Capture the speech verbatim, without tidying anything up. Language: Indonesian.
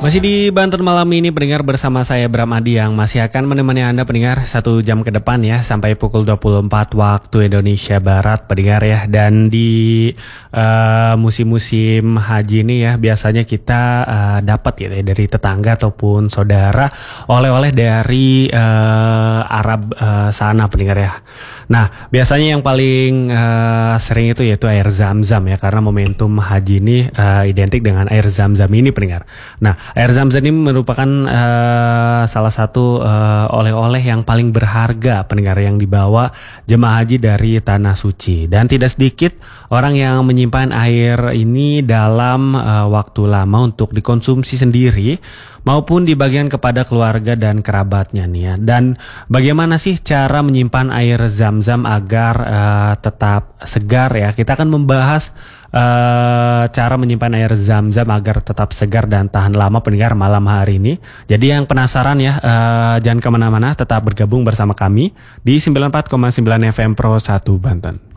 Masih di Banten malam ini pendengar bersama saya Bram Adi yang masih akan menemani Anda pendengar satu jam ke depan ya sampai pukul dua puluh empat waktu Indonesia Barat pendengar ya. Dan di uh, musim-musim haji ini ya biasanya kita uh, dapat ya dari tetangga ataupun saudara oleh-oleh dari uh, Arab uh, sana pendengar ya. Nah biasanya yang paling uh, sering itu yaitu air zam-zam ya, karena momentum haji ini uh, identik dengan air zam-zam ini pendengar. Nah air zam-zam ini merupakan uh, salah satu uh, oleh-oleh yang paling berharga pendengar yang dibawa jemaah haji dari tanah suci, dan tidak sedikit orang yang menyimpan air ini dalam uh, waktu lama untuk dikonsumsi sendiri maupun dibagikan kepada keluarga dan kerabatnya nih ya. Dan bagaimana sih cara menyimpan air zam-zam agar uh, tetap segar ya? Kita akan membahas Uh, cara menyimpan air zam-zam agar tetap segar dan tahan lama pendengar malam hari ini. Jadi yang penasaran ya, uh, jangan kemana-mana, tetap bergabung bersama kami di sembilan puluh empat koma sembilan F M Pro satu Banten.